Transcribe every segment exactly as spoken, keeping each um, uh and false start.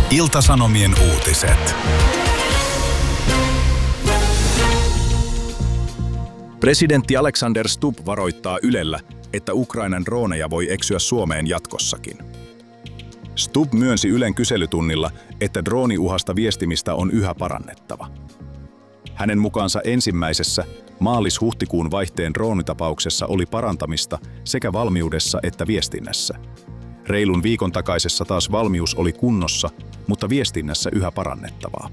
Ilta-Sanomien uutiset. Presidentti Alexander Stubb varoittaa Ylellä, että Ukrainan drooneja voi eksyä Suomeen jatkossakin. Stubb myönsi Ylen kyselytunnilla, että drooniuhasta viestimistä on yhä parannettava. Hänen mukaansa ensimmäisessä maalis-huhtikuun vaihteen droonitapauksessa oli parantamista sekä valmiudessa että viestinnässä. Reilun viikon takaisessa taas valmius oli kunnossa, mutta viestinnässä yhä parannettavaa.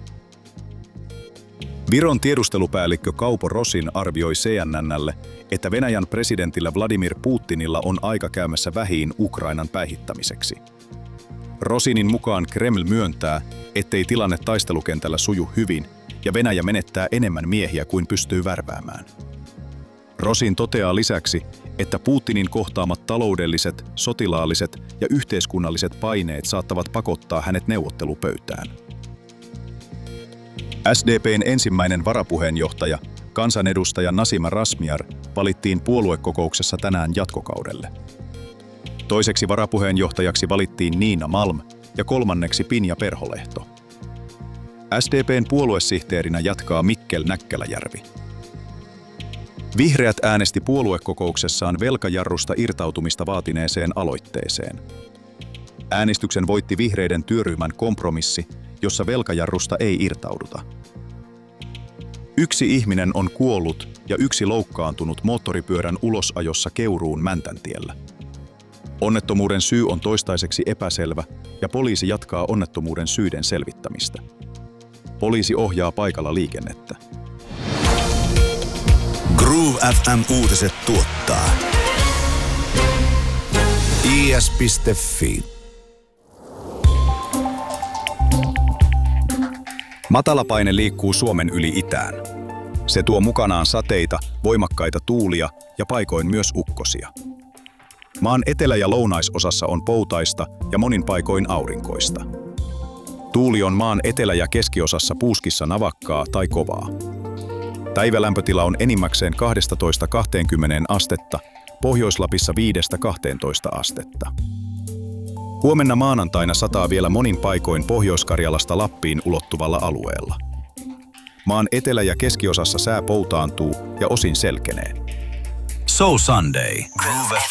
Viron tiedustelupäällikkö Kaupo Rosin arvioi C N N:lle, että Venäjän presidentillä Vladimir Putinilla on aika käymässä vähiin Ukrainan päihittämiseksi. Rosinin mukaan Kreml myöntää, ettei tilanne taistelukentällä suju hyvin ja Venäjä menettää enemmän miehiä kuin pystyy värväämään. Rosin toteaa lisäksi, että Putinin kohtaamat taloudelliset, sotilaalliset ja yhteiskunnalliset paineet saattavat pakottaa hänet neuvottelupöytään. S D P:n ensimmäinen varapuheenjohtaja, kansanedustaja Nasima Razmyar, valittiin puoluekokouksessa tänään jatkokaudelle. Toiseksi varapuheenjohtajaksi valittiin Nina Malm ja kolmanneksi Pinja Perholehto. S D P:n puoluesihteerinä jatkaa Mikkel Näkkäläjärvi. Vihreät äänesti puoluekokouksessaan velkajarrusta irtautumista vaatineeseen aloitteeseen. Äänestyksen voitti vihreiden työryhmän kompromissi, jossa velkajarrusta ei irtauduta. Yksi ihminen on kuollut ja yksi loukkaantunut moottoripyörän ulosajossa Keuruun Mäntäntiellä. Onnettomuuden syy on toistaiseksi epäselvä ja poliisi jatkaa onnettomuuden syiden selvittämistä. Poliisi ohjaa paikalla liikennettä. Groove F M-uutiset tuottaa I S piste F I. Matalapaine liikkuu Suomen yli itään. Se tuo mukanaan sateita, voimakkaita tuulia ja paikoin myös ukkosia. Maan etelä- ja lounaisosassa on poutaista ja monin paikoin aurinkoista. Tuuli on maan etelä- ja keskiosassa puuskissa navakkaa tai kovaa. Päivälämpötila on enimmäkseen kaksitoista kaksikymmentä astetta, Pohjois-Lapissa viidestä kahteentoista astetta. Huomenna maanantaina sataa vielä monin paikoin Pohjois-Karjalasta Lappiin ulottuvalla alueella. Maan etelä- ja keskiosassa sää poutaantuu ja osin selkenee. So Sunday. Groove F